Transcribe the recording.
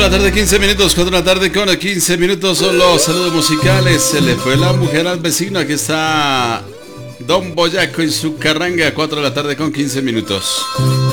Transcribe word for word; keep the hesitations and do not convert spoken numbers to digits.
de la tarde, quince minutos. cuatro de la tarde con quince minutos. Son los saludos musicales. Se le fue la mujer al vecino. Aquí está Don Boyaco y su carranga. cuatro de la tarde con quince minutos.